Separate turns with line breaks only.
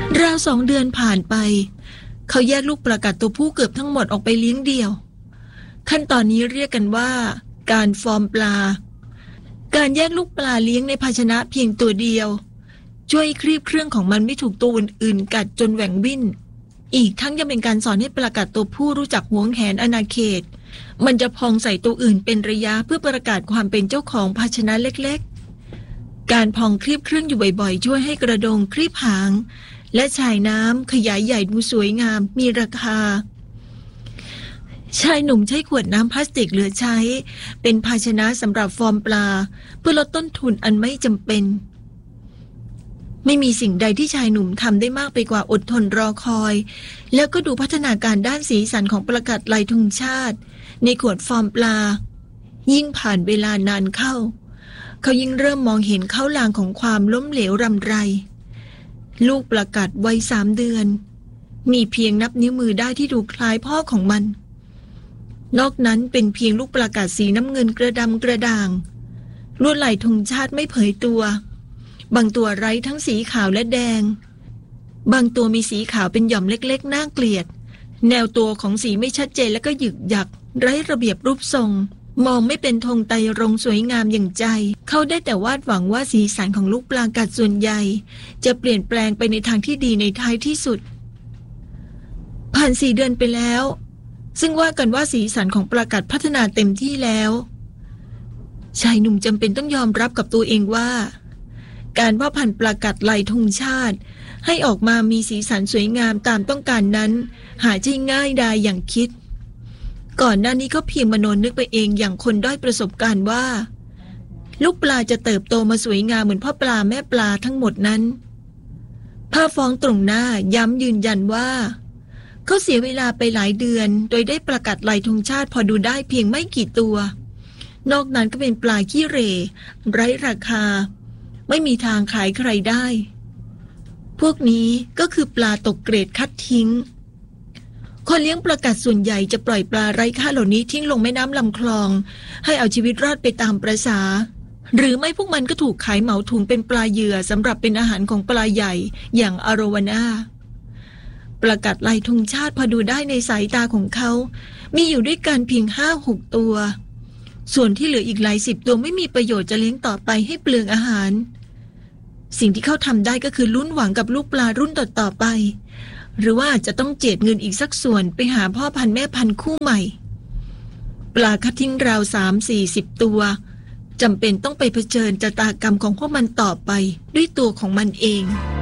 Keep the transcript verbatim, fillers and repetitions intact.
ราวสองเดือนผ่านไปเขาแยกลูกปลากัดตัวผู้เกือบทั้งหมดออกไปเลี้ยงเดี่ยวขั้นตอนนี้เรียกกันว่าการฟอร์มปลาการแยกลูกปลาเลี้ยงในภาชนะเพียงตัวเดียวช่วยครีบเครื่องของมันไม่ถูกตัวอื่นๆกัดจนแหว่งวิ่นอีกทั้งยังเป็นการสอนให้ปลากัดตัวผู้รู้จักหวงแหนอาณาเขตมันจะพองใส่ตัวอื่นเป็นระยะเพื่อประกาศความเป็นเจ้าของภาชนะเล็กๆการพองครีบเครื่องอยู่บ่อยๆช่วยให้กระดงครีบหางและชายน้ำขยายใหญ่ดูสวยงามมีราคาชายหนุ่มใช้ขวดน้ำพลาสติกเหลือใช้เป็นภาชนะสำหรับฟอร์มปลาเพื่อลดต้นทุนอันไม่จำเป็นไม่มีสิ่งใดที่ชายหนุ่มทำได้มากไปกว่าอดทนรอคอยแล้วก็ดูพัฒนาการด้านสีสันของปลากัดลายธงชาติในขวดฟอร์มปลายิ่งผ่านเวลานานเข้าเขายิ่งเริ่มมองเห็นเข้าลางของความล้มเหลวรำไรลูกปลากัดวัยสามเดือนมีเพียงนับนิ้วมือได้ที่ดูคล้ายพ่อของมันนอกนั้นเป็นเพียงลูกปลากัดสีน้ำเงินกระดำกระด่างลวดลายธงชาติไม่เผยตัวบางตัวไร้ทั้งสีขาวและแดงบางตัวมีสีขาวเป็นหย่อมเล็กๆน่าเกลียดแนวตัวของสีไม่ชัดเจนและก็หยึกหยักไร้ระเบียบรูปทรงมองไม่เป็นธงไตรรงสวยงามอย่างใจเขาได้แต่วาดหวังว่าสีสันของลูกปลากัดส่วนใหญ่จะเปลี่ยนแปลงไปในทางที่ดีในท้ายที่สุดผ่านสี่เดือนไปแล้วซึ่งว่ากันว่าสีสันของปลากัดพัฒนาเต็มที่แล้วชายหนุ่มจำเป็นต้องยอมรับกับตัวเองว่าการว่าพันธุ์ปลากัดลายธงชาติให้ออกมามีสีสันสวยงามตามต้องการนั้นหาใช่ง่ายดายอย่างคิดก่อนหน้านี้ก็เพียงมโนนึกไปเองอย่างคนด้อยประสบการณ์ว่าลูกปลาจะเติบโตมาสวยงามเหมือนพ่อปลาแม่ปลาทั้งหมดนั้นผ้าฟองตรงหน้าย้ำยืนยันว่าเขาเสียเวลาไปหลายเดือนโดยได้ปลากัดลายธงชาติพอดูได้เพียงไม่กี่ตัวนอกนั้นก็เป็นปลาขี้เหร่ไร้ราคาไม่มีทางขายใครได้พวกนี้ก็คือปลาตกเกรดคัดทิ้งคนเลี้ยงปลากัดส่วนใหญ่จะปล่อยปลาไร้ค่าเหล่านี้ทิ้งลงแม่น้ำลำคลองให้เอาชีวิตรอดไปตามประสาหรือไม่พวกมันก็ถูกขายเหมาถุงเป็นปลาเหยื่อสำหรับเป็นอาหารของปลาใหญ่อย่างอโรวาน่าปลากัดลายธงชาติพอดูได้ในสายตาของเขามีอยู่ด้วยกันเพียงห้าหกตัวส่วนที่เหลืออีกหลายสิบตัวไม่มีประโยชน์จะเลี้ยงต่อไปให้เปลืองอาหารสิ่งที่เขาทำได้ก็คือลุ้นหวังกับลูกปลารุ่นต่อๆไปหรือว่าอาจจะต้องเจียดเงินอีกสักส่วนไปหาพ่อพันธุ์แม่พันธุ์คู่ใหม่ปลาคัดทิ้งราวสามสี่สิบตัวจำเป็นต้องไปเผชิญชะตากรรมของพวกมันต่อไปด้วยตัวของมันเอง